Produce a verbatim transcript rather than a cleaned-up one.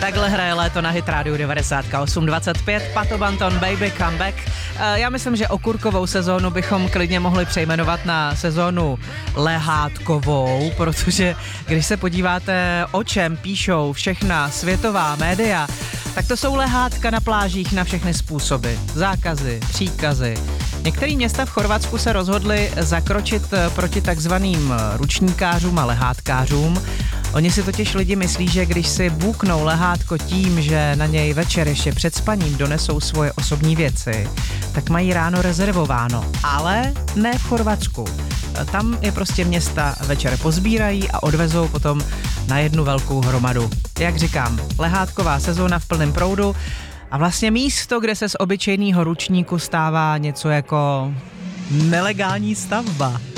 Takhle hraje léto na Hit Radio devadesát osm dvacet pět, Pato Banton, Baby Come Back. Já myslím, že okurkovou sezónu bychom klidně mohli přejmenovat na sezónu lehátkovou, protože když se podíváte, o čem píšou všechna světová média, tak to jsou lehátka na plážích na všechny způsoby. Zákazy, příkazy. Některé města v Chorvatsku se rozhodly zakročit proti takzvaným ručníkářům a lehátkářům. Oni si totiž lidi myslí, že když si buknou lehátko tím, že na něj večer ještě před spaním donesou svoje osobní věci, tak mají ráno rezervováno. Ale ne v Chorvatsku. Tam je prostě města večer pozbírají a odvezou potom na jednu velkou hromadu. Jak říkám, lehátková sezóna v plném proudu a vlastně místo, kde se z obyčejného ručníku stává něco jako nelegální stavba.